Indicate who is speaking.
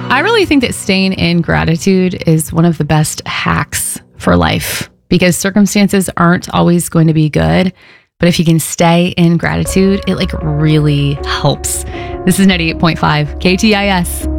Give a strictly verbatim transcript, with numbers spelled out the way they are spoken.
Speaker 1: I really think that staying in gratitude is one of the best hacks for life because circumstances aren't always going to be good. But if you can stay in gratitude, it like really helps. This is ninety-eight point five K T I S.